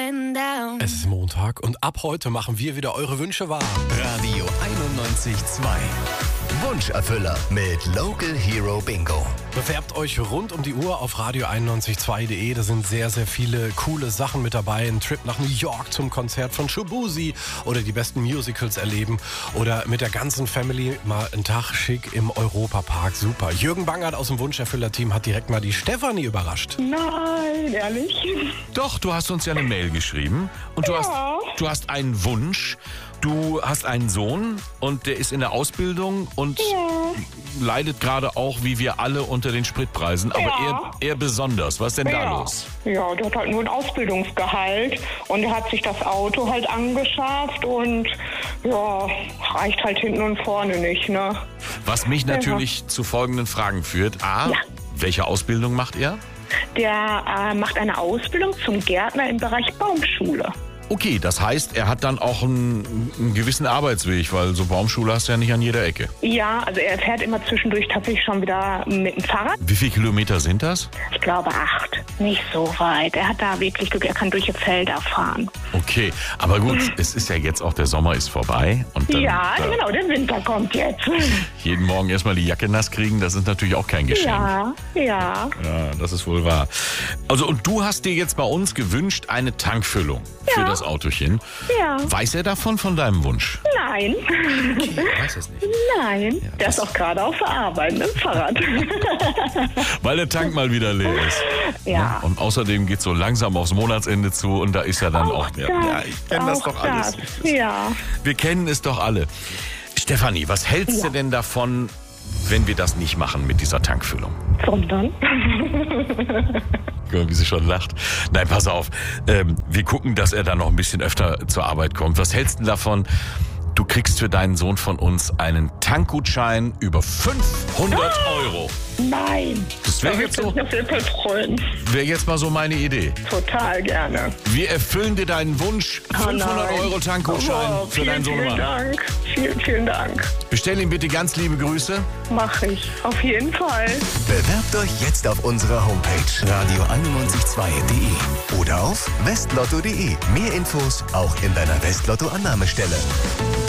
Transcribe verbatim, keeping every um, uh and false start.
getting down. Es ist Montag und ab heute machen wir wieder eure Wünsche wahr. Radio einundneunzig Komma zwei. Wunscherfüller mit Local Hero Bingo. Bewerbt euch rund um die Uhr auf radio einundneunzig Komma zwei punkt de. Da sind sehr, sehr viele coole Sachen mit dabei. Ein Trip nach New York zum Konzert von Shaboozey oder die besten Musicals erleben oder mit der ganzen Family mal einen Tag schick im Europapark. Super. Jürgen Bangert aus dem Wunscherfüller-Team hat direkt mal die Stefanie überrascht. Nein, ehrlich? Doch, du hast uns ja eine Mail geschrieben und du, Ja. hast, du hast einen Wunsch. Du hast einen Sohn und der ist in der Ausbildung und Ja. leidet gerade auch, wie wir alle, unter den Spritpreisen. Aber Ja. er, er besonders. Was ist denn da Ja. los? Ja, der hat halt nur ein Ausbildungsgehalt und er hat sich das Auto halt angeschafft und ja, reicht halt hinten und vorne nicht, ne? Was mich natürlich zu folgenden Fragen führt. A, Ja. welche Ausbildung macht er? Der äh, macht eine Ausbildung zum Gärtner im Bereich Baumschule. Okay, das heißt, er hat dann auch einen, einen gewissen Arbeitsweg, weil so Baumschule hast du ja nicht an jeder Ecke. Ja, also er fährt immer zwischendurch tatsächlich schon wieder mit dem Fahrrad. Wie viele Kilometer sind das? Ich glaube acht. Nicht so weit. Er hat da wirklich Glück, er kann durch die Felder fahren. Okay, aber gut, es ist ja jetzt auch, der Sommer ist vorbei. Und dann Ja, da genau, der Winter kommt jetzt. jeden Morgen erstmal die Jacke nass kriegen, das ist natürlich auch kein Geschenk. Ja, ja. Ja, das ist wohl wahr. Also und du hast dir jetzt bei uns gewünscht, eine Tankfüllung für Ja. das Autochen. Ja. Weiß er davon, von deinem Wunsch? Nein. Okay, weiß es nicht. Nein, der ist auch gerade auf der Arbeit mit dem Fahrrad. Weil der Tank mal wieder leer ist. Ja. Und außerdem geht es so langsam aufs Monatsende zu und da ist ja dann auch... Auch ja, das, ja, ich kenne das auch doch alles. das, ja. Wir kennen es doch alle. Stefanie, was hältst Ja. du denn davon, wenn wir das nicht machen mit dieser Tankfüllung? Sondern? Guck mal, wie sie schon lacht. Nein, pass auf. Ähm, wir gucken, dass er dann noch ein bisschen öfter zur Arbeit kommt. Was hältst du davon? Du kriegst für deinen Sohn von uns einen Tankgutschein über fünfhundert Euro. Nein. Das wäre Da jetzt, würde so, ich auf jeden Fall freuen. wär jetzt mal so meine Idee. Total gerne. Wir erfüllen dir deinen Wunsch. Oh fünfhundert nein. Euro Tankgutschein Oh, für vielen, deinen vielen Sohnemann. Dank. Vielen, vielen Dank. Bestell ihm bitte ganz liebe Grüße. Mach ich. Auf jeden Fall. Bewerbt euch jetzt auf unserer Homepage radio einundneunzig Komma zwei punkt de oder auf westlotto punkt de. Mehr Infos auch in deiner Westlotto-Annahmestelle.